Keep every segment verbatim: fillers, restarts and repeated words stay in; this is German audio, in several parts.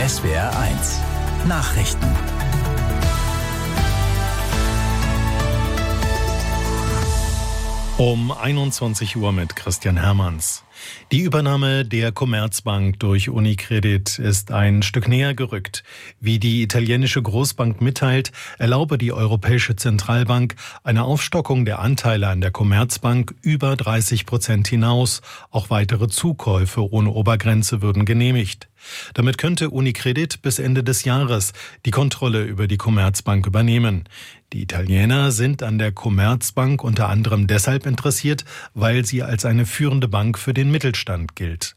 S W R eins Nachrichten. Um einundzwanzig Uhr mit Christian Hermanns. Die Übernahme der Commerzbank durch Unicredit ist ein Stück näher gerückt. Wie die italienische Großbank mitteilt, erlaube die Europäische Zentralbank eine Aufstockung der Anteile an der Commerzbank über dreißig Prozent hinaus. Auch weitere Zukäufe ohne Obergrenze würden genehmigt. Damit könnte Unicredit bis Ende des Jahres die Kontrolle über die Commerzbank übernehmen. Die Italiener sind an der Commerzbank unter anderem deshalb interessiert, weil sie als eine führende Bank für den Mittelstand gilt.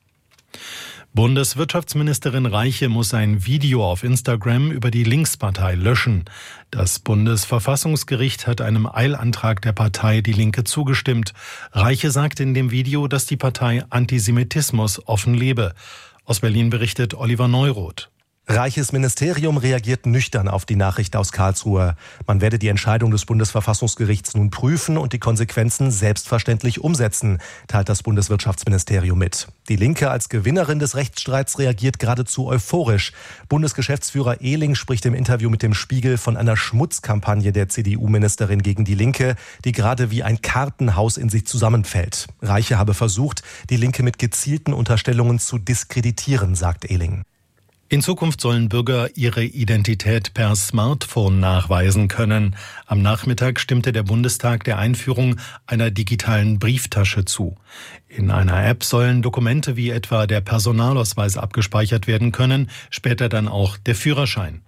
Bundeswirtschaftsministerin Reiche muss ein Video auf Instagram über die Linkspartei löschen. Das Bundesverfassungsgericht hat einem Eilantrag der Partei Die Linke zugestimmt. Reiche sagte in dem Video, dass die Partei Antisemitismus offen lebe. Aus Berlin berichtet Oliver Neuroth. Reiches Ministerium reagiert nüchtern auf die Nachricht aus Karlsruhe. Man werde die Entscheidung des Bundesverfassungsgerichts nun prüfen und die Konsequenzen selbstverständlich umsetzen, teilt das Bundeswirtschaftsministerium mit. Die Linke als Gewinnerin des Rechtsstreits reagiert geradezu euphorisch. Bundesgeschäftsführer Ehling spricht im Interview mit dem Spiegel von einer Schmutzkampagne der C D U-Ministerin gegen die Linke, die gerade wie ein Kartenhaus in sich zusammenfällt. Reiche habe versucht, die Linke mit gezielten Unterstellungen zu diskreditieren, sagt Ehling. In Zukunft sollen Bürger ihre Identität per Smartphone nachweisen können. Am Nachmittag stimmte der Bundestag der Einführung einer digitalen Brieftasche zu. In einer App sollen Dokumente wie etwa der Personalausweis abgespeichert werden können, später dann auch der Führerschein.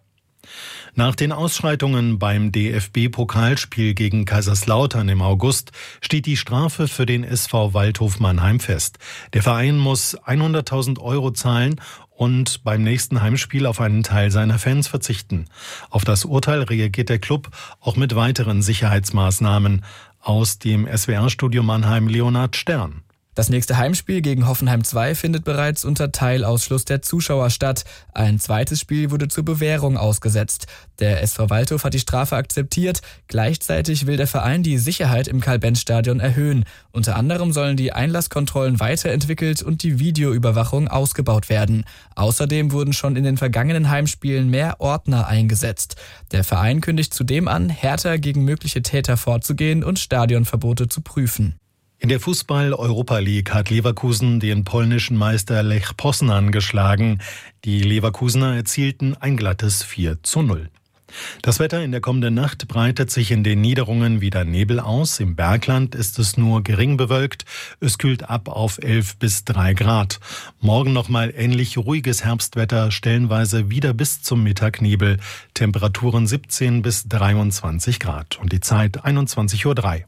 Nach den Ausschreitungen beim D F B-Pokalspiel gegen Kaiserslautern im August steht die Strafe für den S V Waldhof Mannheim fest. Der Verein muss hunderttausend Euro zahlen und beim nächsten Heimspiel auf einen Teil seiner Fans verzichten. Auf das Urteil reagiert der Club auch mit weiteren Sicherheitsmaßnahmen. Aus dem S W R-Studio Mannheim Leonhard Stern. Das nächste Heimspiel gegen Hoffenheim zwei findet bereits unter Teilausschluss der Zuschauer statt. Ein zweites Spiel wurde zur Bewährung ausgesetzt. Der S V Waldhof hat die Strafe akzeptiert. Gleichzeitig will der Verein die Sicherheit im Karl-Benz-Stadion erhöhen. Unter anderem sollen die Einlasskontrollen weiterentwickelt und die Videoüberwachung ausgebaut werden. Außerdem wurden schon in den vergangenen Heimspielen mehr Ordner eingesetzt. Der Verein kündigt zudem an, härter gegen mögliche Täter vorzugehen und Stadionverbote zu prüfen. In der Fußball-Europa League hat Leverkusen den polnischen Meister Lech Poznań geschlagen. Die Leverkusener erzielten ein glattes vier zu null. Das Wetter in der kommenden Nacht breitet sich in den Niederungen wieder Nebel aus. Im Bergland ist es nur gering bewölkt. Es kühlt ab auf elf bis drei Grad. Morgen nochmal ähnlich ruhiges Herbstwetter, stellenweise wieder bis zum Mittag Nebel. Temperaturen siebzehn bis dreiundzwanzig Grad. Und die Zeit einundzwanzig Uhr drei.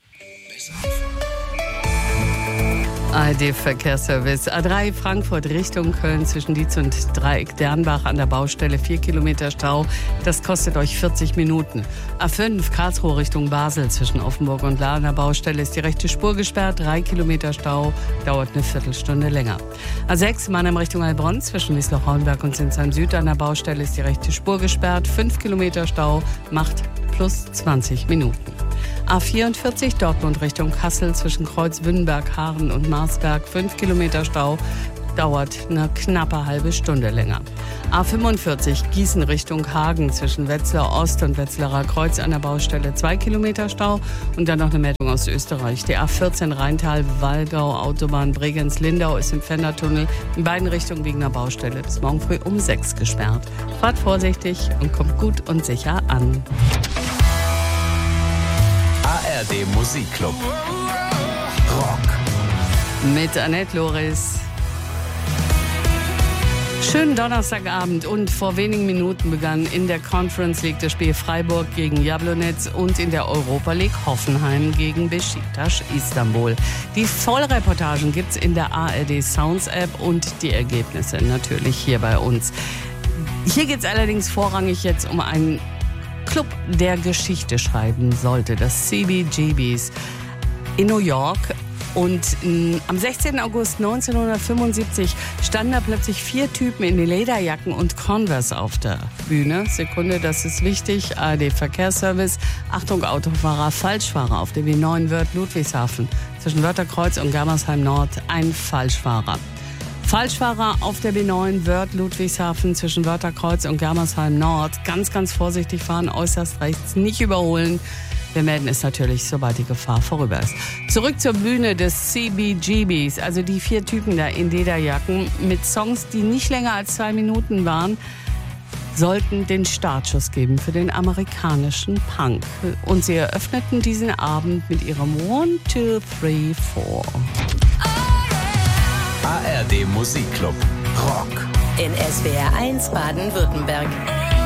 A R D-Verkehrsservice. A drei Frankfurt Richtung Köln zwischen Dietz und Dreieck Dernbach an der Baustelle vier Kilometer Stau. Das kostet euch vierzig Minuten. A fünf Karlsruhe Richtung Basel zwischen Offenburg und Lahr an der Baustelle ist die rechte Spur gesperrt. drei Kilometer Stau, dauert eine Viertelstunde länger. A sechs Mannheim Richtung Heilbronn zwischen Wiesloch-Rauenberg und Sinsheim Süd an der Baustelle ist die rechte Spur gesperrt. fünf Kilometer Stau macht plus zwanzig Minuten. A vierundvierzig Dortmund Richtung Kassel zwischen Kreuz-Wünnberg, Haaren und Marsberg. fünf Kilometer Stau, dauert eine knappe halbe Stunde länger. A fünfundvierzig Gießen Richtung Hagen zwischen Wetzlar Ost und Wetzlarer Kreuz an der Baustelle. zwei Kilometer Stau und dann noch eine Meldung aus Österreich. Die A vierzehn Rheintal-Wallgau Autobahn Bregenz-Lindau ist im Fendertunnel in beiden Richtungen wegen einer Baustelle bis morgen früh um sechs gesperrt. Fahrt vorsichtig und kommt gut und sicher an. A R D Musikclub. Rock. Mit Annette Loris. Schönen Donnerstagabend und vor wenigen Minuten begann in der Conference League das Spiel Freiburg gegen Jablonec und in der Europa League Hoffenheim gegen Beşiktaş Istanbul. Die Vollreportagen gibt's in der A R D Sounds App und die Ergebnisse natürlich hier bei uns. Hier geht's allerdings vorrangig jetzt um einen Club, der Geschichte schreiben sollte, das C B G B's in New York. Und mh, am sechzehnten August neunzehnhundertfünfundsiebzig standen da plötzlich vier Typen in Lederjacken und Converse auf der Bühne. Sekunde, das ist wichtig. A R D-Verkehrsservice. Achtung, Autofahrer, Falschfahrer auf der W neun Wörth Ludwigshafen. Zwischen Wörtherkreuz und Germersheim Nord ein Falschfahrer. Falschfahrer auf der B neun Wörth Ludwigshafen zwischen Wörtherkreuz und Germersheim Nord. Ganz, ganz vorsichtig fahren, äußerst rechts, nicht überholen. Wir melden es natürlich, sobald die Gefahr vorüber ist. Zurück zur Bühne des C B G Bs, also die vier Typen da in Lederjacken mit Songs, die nicht länger als zwei Minuten waren, sollten den Startschuss geben für den amerikanischen Punk. Und sie eröffneten diesen Abend mit ihrem One, Two, Three, Four. A R D Musikclub Rock. In S W R eins Baden-Württemberg.